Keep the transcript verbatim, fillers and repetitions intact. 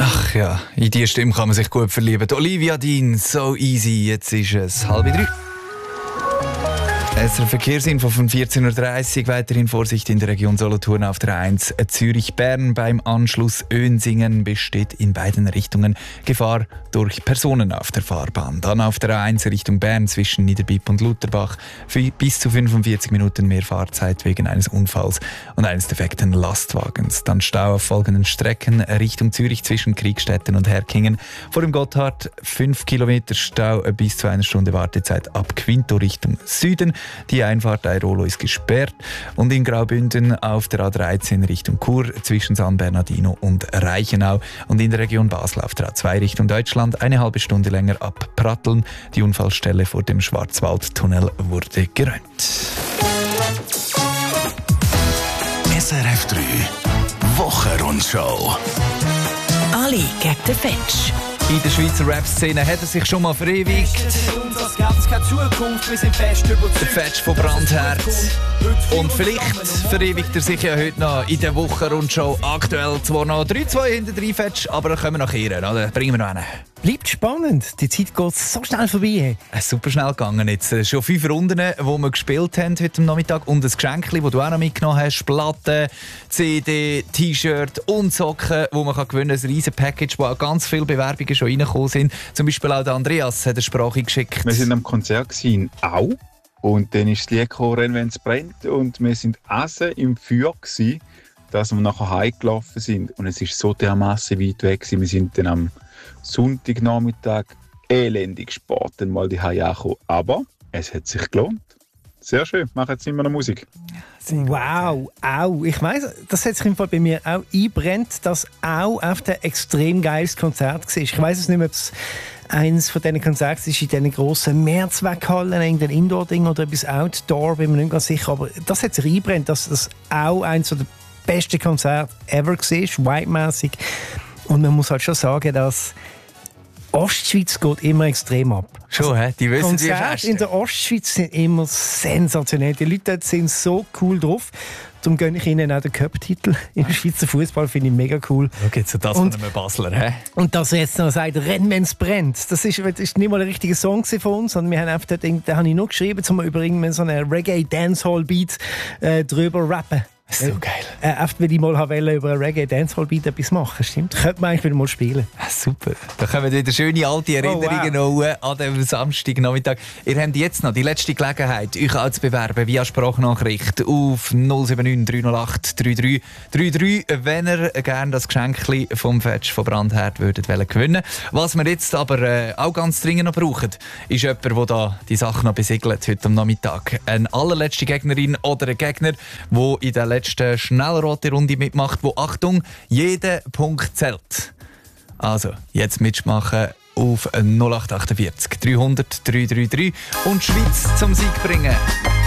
Ach ja, in diese Stimme kann man sich gut verlieben. Olivia Dean, so easy, jetzt ist es halb drei. Es ist ein Verkehrsinfo von vierzehn Uhr dreißig. Weiterhin Vorsicht in der Region Solothurn auf der eins. Zürich-Bern beim Anschluss Önsingen besteht in beiden Richtungen Gefahr durch Personen auf der Fahrbahn. Dann auf der A eins Richtung Bern zwischen Niederbipp und Lutherbach für bis zu fünfundvierzig Minuten mehr Fahrzeit wegen eines Unfalls und eines defekten Lastwagens. Dann Stau auf folgenden Strecken Richtung Zürich zwischen Kriegstetten und Herkingen. Vor dem Gotthard fünf Kilometer Stau bis zu einer Stunde Wartezeit ab Quinto Richtung Süden. Die Einfahrt Airolo ist gesperrt. Und in Graubünden auf der A dreizehn Richtung Chur zwischen San Bernardino und Reichenau. Und in der Region Basel auf der A zwei Richtung Deutschland eine halbe Stunde länger ab Pratteln. Die Unfallstelle vor dem Schwarzwaldtunnel wurde geräumt. S R F drei Wochenrundschau. Ali gegen den Fetsch. In der Schweizer Rap-Szene hat er sich schon mal verewigt. Der Fetsch von Brandherz. Und vielleicht verewigt er sich ja heute noch in der Wochenrundschau. Aktuell zwar noch drei zwei hinter drei Fetsch, aber da können wir noch ehren, oder? Bringen wir noch einen. Bleibt spannend. Die Zeit geht so schnell vorbei. Es ist super schnell gegangen jetzt. Es schon fünf Runden, die wir gespielt haben heute Nachmittag. Und ein Geschenk, das du auch noch mitgenommen hast. Platten, C D, T-Shirt und Socken, die man gewinnen kann. Ein riesen Package, wo auch ganz viele Bewerbungen schon reingekommen sind. Zum Beispiel auch der Andreas hat eine Sprache geschickt. Wir waren am Konzert in Au. Und dann ist das Lied gekommen, wenn es brennt. Und wir waren essen im Feuer gewesen, dass wir nachher heimgelaufen sind. Und es war so dermassen weit weg gewesen. Wir sind dann am Sonntagnachmittag elendig spät dann mal die Hause angekommen. Aber es hat sich gelohnt. Sehr schön, machen jetzt immer noch Musik. Wow, Au. Ich weiss, das hat sich im Fall bei mir auch einbrennt, dass Au auf ein extrem geiles Konzert war. Ich weiss es nicht mehr, ob es eines von diesen Konzerten ist in diesen grossen Mehrzweckhallen, irgendein Indoor-Ding oder etwas Outdoor, bin mir nicht ganz sicher. Aber das hat sich einbrennt, dass das Au eines der besten Konzerte ever war, white-mässig. Und man muss halt schon sagen, dass Ostschweiz geht immer extrem ab. Schon, hä? Die wissen sie Konzerte in der Ostschweiz sind immer sensationell. Die Leute dort sind so cool drauf. Darum gönne ich ihnen auch den Cup-Titel im Schweizer Fußball, finde ich mega cool. Schau jetzt, das von einem Basler, hä? Und dass er jetzt noch sagt, «Renn, wenn's brennt», das ist, das ist nicht mal ein richtiger Song von uns, sondern wir haben einfach den, den habe ich noch geschrieben, um über so einen Reggae-Dancehall-Beat äh, drüber rappen. So geil. Äh, einfach, weil ich mal wollte, über einen Reggae-Dancehall-Beat etwas machen, stimmt? Könnte man eigentlich wieder mal spielen. Ja, super. Da kommen wieder schöne alte Erinnerungen oh, wow. an diesem Samstagnachmittag. Ihr habt jetzt noch die letzte Gelegenheit, euch auch zu bewerben via Sprachnachricht auf null sieben neun drei null acht drei drei drei drei, wenn ihr gerne das Geschenkchen vom Fetsch von Brandherd würdet gewinnen. Was wir jetzt aber äh, auch ganz dringend noch brauchen, ist jemand, der da die Sache noch besiegelt heute am Nachmittag. Eine allerletzte Gegnerin oder ein Gegner, der in der letzten Schnellrote-Runde mitmacht, wo, Achtung, jeder Punkt zählt. Also, jetzt mitmachen auf null acht acht vier dreihundert dreihundertdreiunddreißig und Schweiz zum Sieg bringen.